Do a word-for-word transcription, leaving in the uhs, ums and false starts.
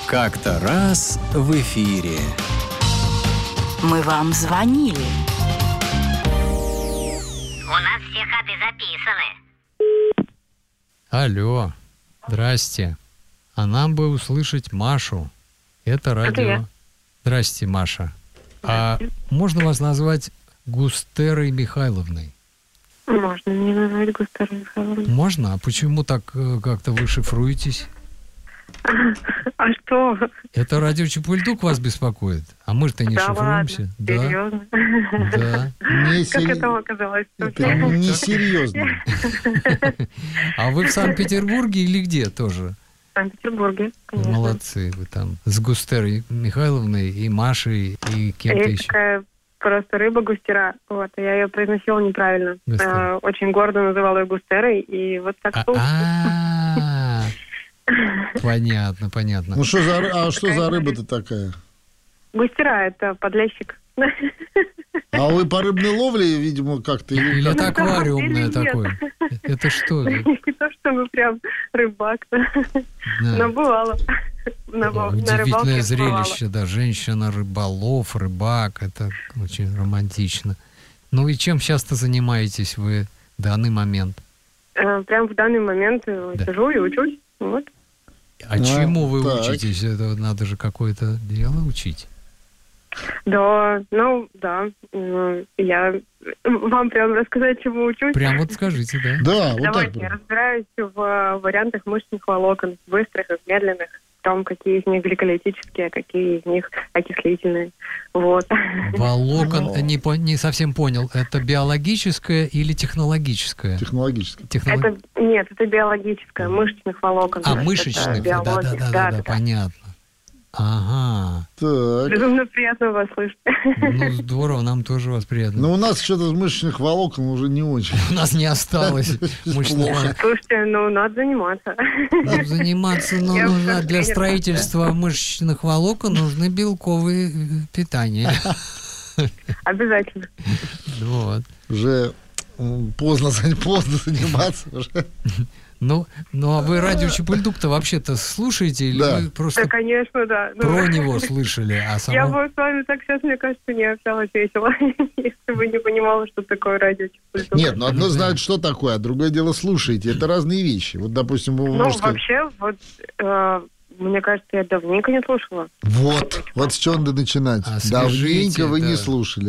Как-то раз в эфире. Мы вам звонили. У нас все ходы записаны. Алло, здрасте. А нам бы услышать Машу. Это радио. я. Здрасте, Маша. А можно вас назвать Густерой Михайловной? Можно мне назвать Густару Михайловну. Можно? А почему так э, как-то вы шифруетесь? А что? Это радио Чепульдук вас беспокоит? А мы-то не Да шифруемся. ладно, Да, серьезно? да. Не Как сери- это оказалось? Это несерьезно. А вы в Санкт-Петербурге или где тоже? В Санкт-Петербурге, конечно. Молодцы вы там. С Густерой Михайловной и Машей и кем-то Есть еще. такая просто рыба густера, вот, а я ее произносила неправильно. Густера. А, очень гордо называла ее густерой, и вот так А, получилось. а, Понятно, понятно. Ну что за, ры- а что за рыба-то такая? Густера — это подлещик. А вы по рыбной ловле, видимо, как-то... или Или как? это аквариумное Или нет. такое? Это что? Не то, чтобы прям рыбак, Да. но бывало. На, на Удивительное рыбалке бывало. зрелище, да, женщина-рыболов, рыбак, это очень романтично. Ну и чем часто занимаетесь вы в данный момент? Э, Прям в данный момент э, Да. сижу и учусь. Вот. А чему вы так. учитесь? Это надо же какое-то дело учить. Да, ну, да. М, Я вам прям рассказать, чему учусь. Прям вот скажите, да? Да, вот так. Давайте, я прям. разбираюсь в вариантах мышечных волокон, быстрых и медленных, в том, какие из них гликолитические, а какие из них окислительные. Вот. Волокон, Ну. не, по- не совсем понял, это биологическое или технологическое? Технологически. Технолог- Это, нет, это биологическое, мышечных волокон. А, То есть мышечных, это да, да, биология. да, да, да, понятно. Ага, Так. Безумно приятно вас слышать. ну здорово, нам тоже вас приятно. Но у нас что-то из мышечных волокон уже не очень. У нас не осталось мышечных Плохо. волокон. Слушайте, ну, надо заниматься. Ну, заниматься ну, Я нужно уже для тренер. строительства мышечных волокон нужны белковые э, питания. Обязательно. Вот. Уже м, поздно, зан- поздно заниматься уже. Ну, ну а вы радио Чепульдук-то вообще-то слушаете или Да. вы Да, просто конечно, да. Ну, про него слышали, а Я само... бы с вами так сейчас, мне кажется, не общалась весело, если бы не понимала, что такое радио Чепульдук. Нет, ну одно знает, что такое, а другое дело слушаете. Это разные вещи. Вот, допустим, вы Ну, можете сказать, вообще, вот, э, мне кажется, я давненько не слушала. вот, вот с чего надо начинать. Освежите, Давненько вы да. не слушали.